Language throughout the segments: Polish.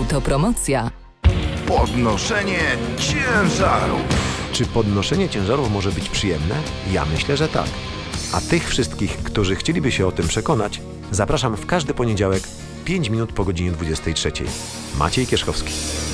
Autopromocja. Podnoszenie ciężarów. Czy podnoszenie ciężarów może być przyjemne? Ja myślę, że tak. A tych wszystkich, którzy chcieliby się o tym przekonać, zapraszam w każdy poniedziałek 5 minut po godzinie 23. Maciej Kierzkowski.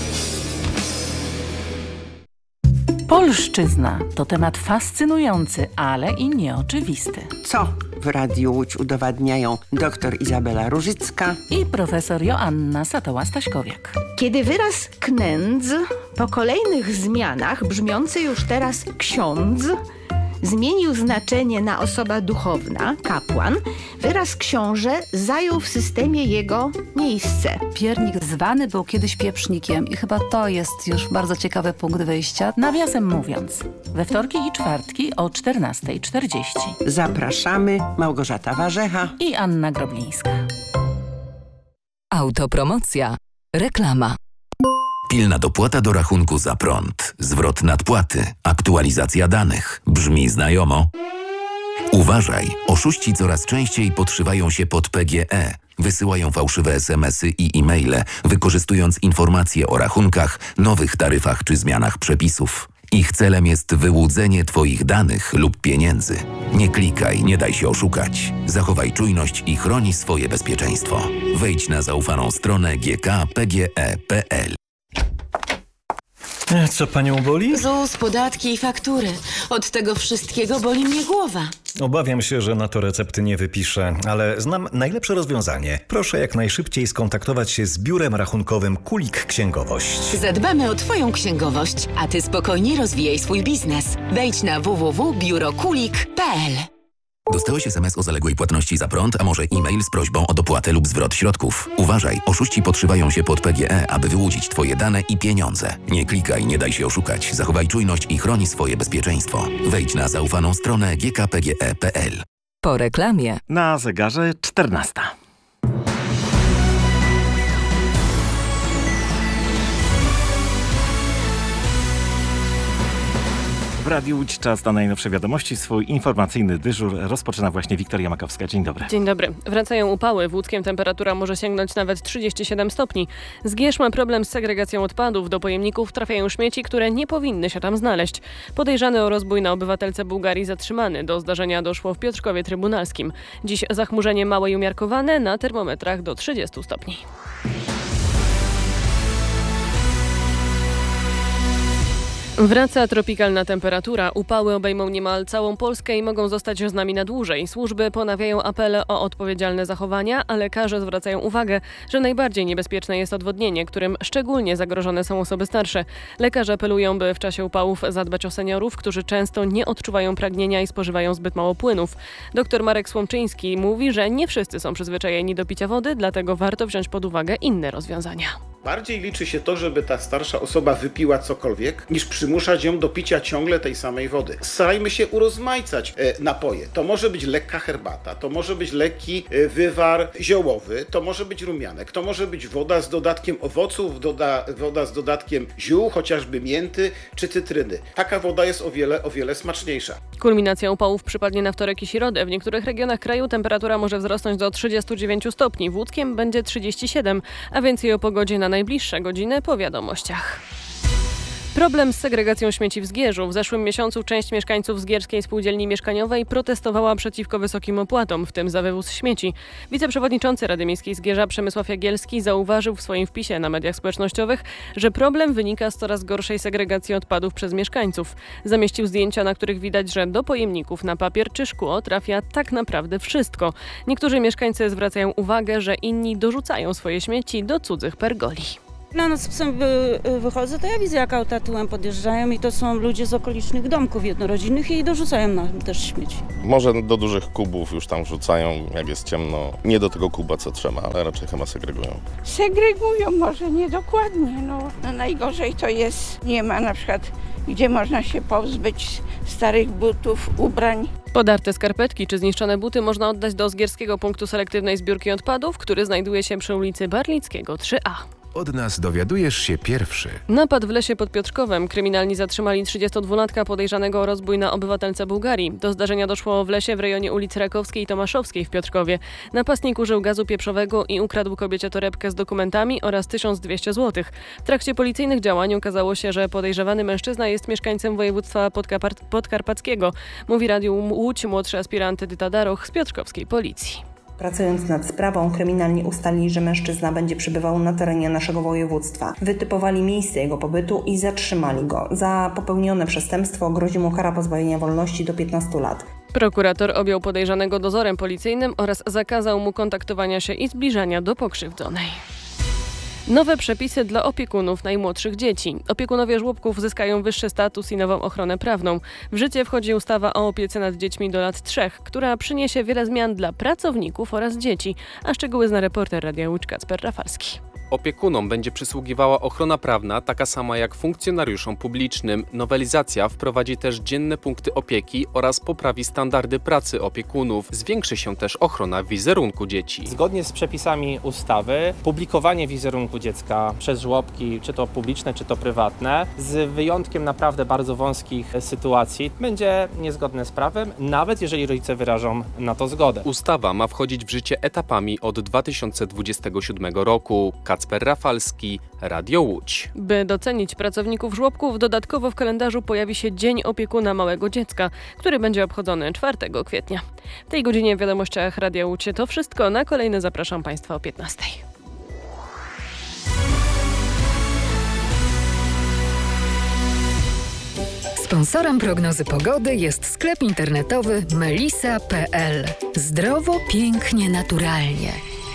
Polszczyzna to temat fascynujący, ale i nieoczywisty. Co w Radiu Łódź udowadniają dr Izabela Różycka I profesor Joanna Satoła-Staśkowiak. Kiedy wyraz knędz po kolejnych zmianach, brzmiący już teraz ksiądz, zmienił znaczenie na osoba duchowna, kapłan, wyraz książę zajął w systemie jego miejsce. Piernik zwany był kiedyś pieprznikiem i chyba to jest już bardzo ciekawy punkt wyjścia. Nawiasem mówiąc, we wtorki i czwartki o 14:40. Zapraszamy, Małgorzata Warzecha I Anna Groblińska. Autopromocja. Reklama. Pilna dopłata do rachunku za prąd, zwrot nadpłaty, aktualizacja danych. Brzmi znajomo? Uważaj, oszuści coraz częściej podszywają się pod PGE. Wysyłają fałszywe SMS-y i e-maile, wykorzystując informacje o rachunkach, nowych taryfach czy zmianach przepisów. Ich celem jest wyłudzenie Twoich danych lub pieniędzy. Nie klikaj, nie daj się oszukać. Zachowaj czujność i chroni swoje bezpieczeństwo. Wejdź na zaufaną stronę gkpge.pl. Co panią boli? ZUS, podatki i faktury. Od tego wszystkiego boli mnie głowa. Obawiam się, że na to recepty nie wypiszę, ale znam najlepsze rozwiązanie. Proszę jak najszybciej skontaktować się z biurem rachunkowym Kulik Księgowość. Zadbamy o Twoją księgowość, a Ty spokojnie rozwijaj swój biznes. Wejdź na www.biurokulik.pl. Dostałeś SMS o zaległej płatności za prąd, a może e-mail z prośbą o dopłatę lub zwrot środków. Uważaj, oszuści podszywają się pod PGE, aby wyłudzić Twoje dane i pieniądze. Nie klikaj, nie daj się oszukać. Zachowaj czujność i chroni swoje bezpieczeństwo. Wejdź na zaufaną stronę gkpge.pl. Po reklamie. Na zegarze 14. W Radiu Łódź czas na najnowsze wiadomości. Swój informacyjny dyżur rozpoczyna właśnie Wiktoria Makowska. Dzień dobry. Dzień dobry. Wracają upały. W Łódzkiem temperatura może sięgnąć nawet 37 stopni. Zgierz ma problem z segregacją odpadów. Do pojemników trafiają śmieci, które nie powinny się tam znaleźć. Podejrzany o rozbój na obywatelce Bułgarii zatrzymany. Do zdarzenia doszło w Piotrkowie Trybunalskim. Dziś zachmurzenie małe i umiarkowane, na termometrach do 30 stopni. Wraca tropikalna temperatura. Upały obejmą niemal całą Polskę i mogą zostać z nami na dłużej. Służby ponawiają apele o odpowiedzialne zachowania, a lekarze zwracają uwagę, że najbardziej niebezpieczne jest odwodnienie, którym szczególnie zagrożone są osoby starsze. Lekarze apelują, by w czasie upałów zadbać o seniorów, którzy często nie odczuwają pragnienia i spożywają zbyt mało płynów. Dr Marek Słomczyński mówi, że nie wszyscy są przyzwyczajeni do picia wody, dlatego warto wziąć pod uwagę inne rozwiązania. Bardziej liczy się to, żeby ta starsza osoba wypiła cokolwiek, niż przymuszać ją do picia ciągle tej samej wody. Starajmy się urozmaicać napoje. To może być lekka herbata, to może być lekki wywar ziołowy, to może być rumianek, to może być woda z dodatkiem owoców, woda z dodatkiem ziół, chociażby mięty czy cytryny. Taka woda jest o wiele smaczniejsza. Kulminacja upałów przypadnie na wtorek i środę. W niektórych regionach kraju temperatura może wzrosnąć do 39 stopni. W Łódzkiem będzie 37, a więcej o pogodzie na najbliższe godziny po wiadomościach. Problem z segregacją śmieci w Zgierzu. W zeszłym miesiącu część mieszkańców Zgierskiej Spółdzielni Mieszkaniowej protestowała przeciwko wysokim opłatom, w tym za wywóz śmieci. Wiceprzewodniczący Rady Miejskiej Zgierza Przemysław Jagielski zauważył w swoim wpisie na mediach społecznościowych, że problem wynika z coraz gorszej segregacji odpadów przez mieszkańców. Zamieścił zdjęcia, na których widać, że do pojemników na papier czy szkło trafia tak naprawdę wszystko. Niektórzy mieszkańcy zwracają uwagę, że inni dorzucają swoje śmieci do cudzych pergoli. Na noc psem wychodzę, to ja widzę, jak auta tyłem podjeżdżają i to są ludzie z okolicznych domków jednorodzinnych i dorzucają nam też śmieci. Może do dużych kubów już tam wrzucają, jak jest ciemno. Nie do tego kuba, co trzeba, ale raczej chyba segregują. Segregują, może niedokładnie. No najgorzej to jest, nie ma na przykład, gdzie można się pozbyć starych butów, ubrań. Podarte skarpetki czy zniszczone buty można oddać do Zgierskiego Punktu Selektywnej Zbiórki Odpadów, który znajduje się przy ulicy Barlickiego 3A. Od nas dowiadujesz się pierwszy. Napad w lesie pod Piotrkowem. Kryminalni zatrzymali 32-latka podejrzanego o rozbój na obywatelce Bułgarii. Do zdarzenia doszło w lesie w rejonie ulic Rakowskiej i Tomaszowskiej w Piotrkowie. Napastnik użył gazu pieprzowego i ukradł kobiecie torebkę z dokumentami oraz 1200 zł. W trakcie policyjnych działań okazało się, że podejrzewany mężczyzna jest mieszkańcem województwa podkarpackiego. Mówi Radiu Łódź młodszy aspirant Edyta Daroch z piotrkowskiej policji. Pracując nad sprawą, kryminalni ustalili, że mężczyzna będzie przebywał na terenie naszego województwa. Wytypowali miejsce jego pobytu i zatrzymali go. Za popełnione przestępstwo grozi mu kara pozbawienia wolności do 15 lat. Prokurator objął podejrzanego dozorem policyjnym oraz zakazał mu kontaktowania się i zbliżania do pokrzywdzonej. Nowe przepisy dla opiekunów najmłodszych dzieci. Opiekunowie żłobków zyskają wyższy status i nową ochronę prawną. W życie wchodzi ustawa o opiece nad dziećmi do lat 3, która przyniesie wiele zmian dla pracowników oraz dzieci. A szczegóły zna reporter Radia Łódź Kacper Rafalski. Opiekunom będzie przysługiwała ochrona prawna, taka sama jak funkcjonariuszom publicznym. Nowelizacja wprowadzi też dzienne punkty opieki oraz poprawi standardy pracy opiekunów. Zwiększy się też ochrona wizerunku dzieci. Zgodnie z przepisami ustawy, publikowanie wizerunku dziecka przez żłobki, czy to publiczne, czy to prywatne, z wyjątkiem naprawdę bardzo wąskich sytuacji, będzie niezgodne z prawem, nawet jeżeli rodzice wyrażą na to zgodę. Ustawa ma wchodzić w życie etapami od 2027 roku. Kacper Rafalski, Radio Łódź. By docenić pracowników żłobków, dodatkowo w kalendarzu pojawi się Dzień Opiekuna Małego Dziecka, który będzie obchodzony 4 kwietnia. W tej godzinie w wiadomościach Radia Łódź to wszystko. Na kolejne zapraszam Państwa o 15. Sponsorem prognozy pogody jest sklep internetowy melisa.pl. Zdrowo, pięknie, naturalnie.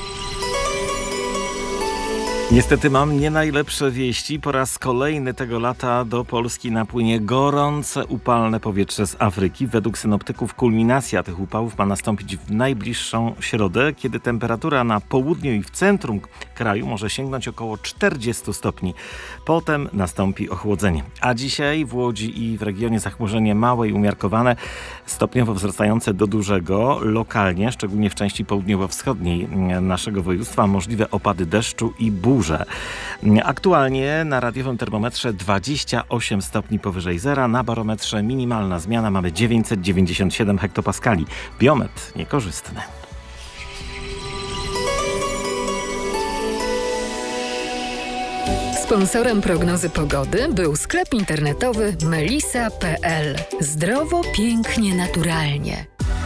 Niestety mam nie najlepsze wieści. Po raz kolejny tego lata do Polski napłynie gorące, upalne powietrze z Afryki. Według synoptyków kulminacja tych upałów ma nastąpić w najbliższą środę, kiedy temperatura na południu i w centrum kraju może sięgnąć około 40 stopni. Potem nastąpi ochłodzenie. A dzisiaj w Łodzi i w regionie zachmurzenie małe i umiarkowane, stopniowo wzrastające do dużego. Lokalnie, szczególnie w części południowo-wschodniej naszego województwa, możliwe opady deszczu i burz. Aktualnie na radiowym termometrze 28 stopni powyżej zera, na barometrze minimalna zmiana mamy 997 hektopaskali. Biometr niekorzystny. Sponsorem prognozy pogody był sklep internetowy melisa.pl. Zdrowo, pięknie, naturalnie.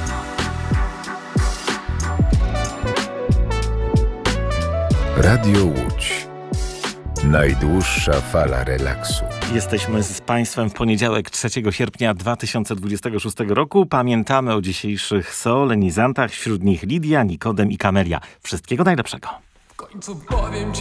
Radio Łódź. Najdłuższa fala relaksu. Jesteśmy z Państwem w poniedziałek 3 sierpnia 2026 roku. Pamiętamy o dzisiejszych solenizantach, wśród nich Lidia, Nikodem i Kamelia. Wszystkiego najlepszego. W końcu powiem ci